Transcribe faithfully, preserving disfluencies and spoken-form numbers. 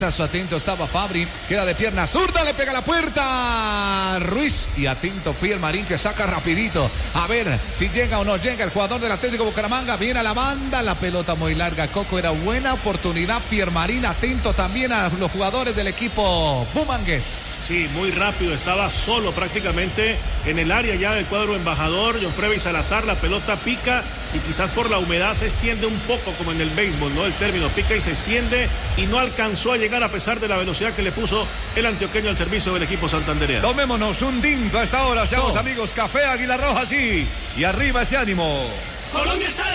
Atento estaba Fabri, queda de pierna zurda, le pega la puerta Ruiz y atento Fiermarín que saca rapidito, a ver si llega o no llega el jugador del Atlético Bucaramanga, viene a la banda, la pelota muy larga, Coco, era buena oportunidad, Fiermarín atento también a los jugadores del equipo bumangués. Sí, muy rápido, estaba solo prácticamente en el área ya del cuadro embajador, Jonfrevi Salazar, la pelota pica y quizás por la humedad se extiende un poco como en el béisbol, ¿no? El término pica y se extiende y no alcanzó a llegar a pesar de la velocidad que le puso el antioqueño al servicio del equipo santandereano. Tomémonos un tinto a esta hora, seamos So. amigos, Café Águila Roja, sí, y arriba ese ánimo. Colombia está